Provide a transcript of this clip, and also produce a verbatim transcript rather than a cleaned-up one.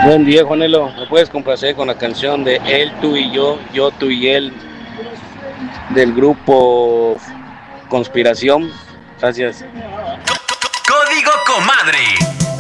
Buen día, Juanelo. ¿Me puedes complacer con la canción de Él, tú y yo, yo, tú y él, del grupo Conspiración? Gracias. Código Comadre.